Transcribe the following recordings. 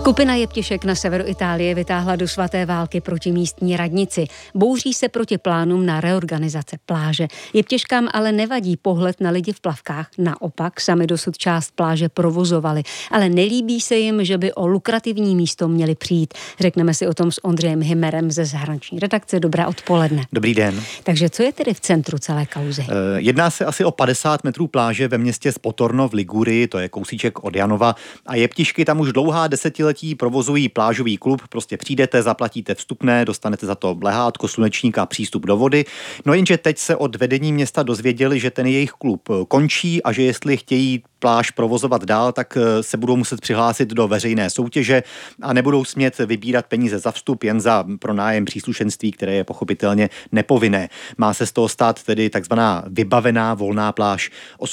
Skupina jeptišek na severu Itálie vytáhla do svaté války proti místní radnici. Bouří se proti plánům na reorganizace pláže. Jeptiškám ale nevadí pohled na lidi v plavkách. Naopak sami dosud část pláže provozovali. Ale nelíbí se jim, že by o lukrativní místo měli přijít. Řekneme si o tom s Ondřejem Himmerem ze zahraniční redakce. Dobré odpoledne. Dobrý den. Takže co je tedy v centru celé kauzy? Jedná se asi o 50 metrů pláže ve městě Spotorno v Ligurii, to je kousíček od Janova. A jeptišky tam už dlouhá desetiletí provozují plážový klub. Prostě přijdete, zaplatíte vstupné, dostanete za to lehátko, slunečník a přístup do vody. No jenže teď se od vedení města dozvěděli, že ten jejich klub končí a že jestli chtějí pláž provozovat dál, tak se budou muset přihlásit do veřejné soutěže a nebudou smět vybírat peníze za vstup, jen za pronájem příslušenství, které je pochopitelně nepovinné. Má se z toho stát tedy takzvaná vybavená volná pláž.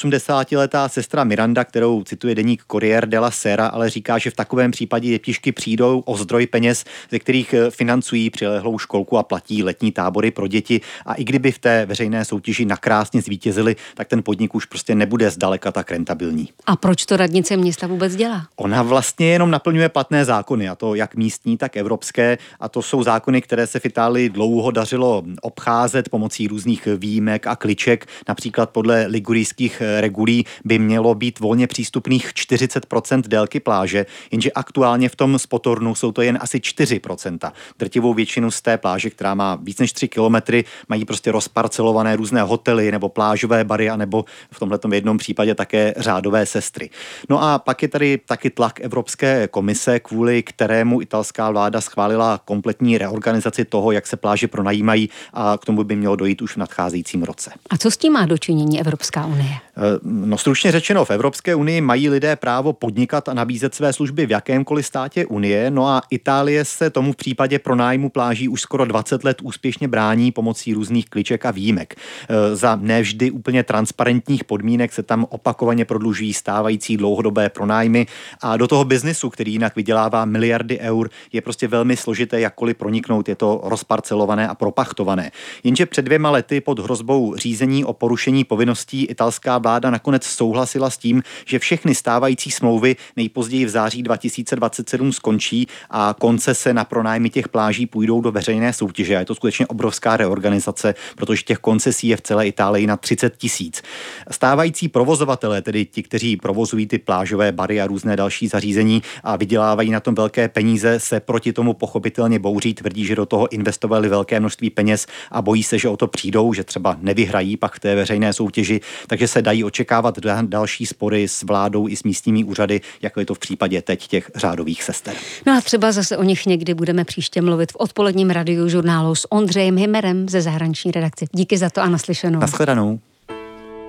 80letá sestra Miranda, kterou cituje deník Corriere della Sera, ale říká, že v takovém případě jeptišky přijdou o zdroj peněz, ze kterých financují přilehlou školku a platí letní tábory pro děti. A i kdyby v té veřejné soutěži nakrásně zvítězili, tak ten podnik už prostě nebude zdaleka tak rentabilní. A proč to radnice města vůbec dělá? Ona vlastně jenom naplňuje platné zákony, a to jak místní, tak evropské. A to jsou zákony, které se v Itálii dlouho dařilo obcházet pomocí různých výjimek a kliček. Například podle ligurijských regulí by mělo být volně přístupných 40% délky pláže, jenže aktuálně v tom Spotornu jsou to jen asi 4%. Drtivou většinu z té pláže, která má víc než 3 kilometry, mají prostě rozparcelované různé hotely nebo plážové bary, anebo v tomhletom jednom případě také řádové sestry. No a pak je tady taky tlak Evropské komise, kvůli kterému italská vláda schválila kompletní reorganizaci toho, jak se pláže pronajímají, a k tomu by mělo dojít už v nadcházejícím roce. A co s tím má dočinění Evropská unie? No stručně řečeno, v Evropské unii mají lidé právo podnikat a nabízet své služby v jakémkoliv státě unie, no a Itálie se tomu v případě pronájmu pláží už skoro 20 let úspěšně brání pomocí různých kliček a výjimek. Za nevždy úplně transparentních podmínek se tam opakovaně prodlužují stávající dlouhodobé pronájmy a do toho biznisu, který jinak vydělává miliardy eur, je prostě velmi složité jakkoliv proniknout, je to rozparcelované a propachtované. Jenže před 2 lety pod hrozbou řízení o porušení povinností italská vláda nakonec souhlasila s tím, že všechny stávající smlouvy nejpozději v září 2027 skončí a koncese na pronájmy těch pláží půjdou do veřejné soutěže. A je to skutečně obrovská reorganizace, protože těch koncesí je v celé Itálii na 30 000. Stávající provozovatelé, tedy ti, kteří provozují ty plážové bary a různé další zařízení a vydělávají na tom velké peníze, se proti tomu pochopitelně bouří, tvrdí, že do toho investovali velké množství peněz a bojí se, že o to přijdou, že třeba nevyhrají pak v té veřejné soutěži, takže se dají očekávat další spory s vládou i s místními úřady, jako je to v případě teď těch řádových sester. No a třeba zase o nich někdy budeme příště mluvit v odpoledním radiožurnálu s Ondřejem Himmerem ze zahraniční redakce. Díky za to a naslyšenou. Nashledanou.